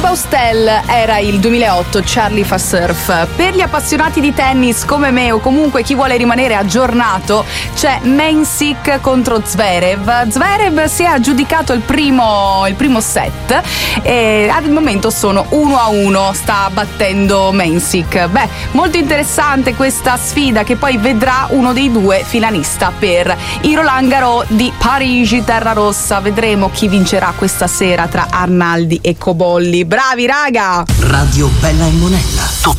Baustel era il 2008, Charlie fa surf. Per gli appassionati di tennis come me o comunque chi vuole rimanere aggiornato, c'è Mensik contro Zverev. Zverev si è aggiudicato il primo set e al momento sono 1-1, sta battendo Mensik. Beh, molto interessante questa sfida che poi vedrà uno dei due finalista per il Roland Garros di Parigi Terra Rossa. Vedremo chi vincerà questa sera tra Arnaldi e Cobolli. Bravi raga! Radio Bella e Monella.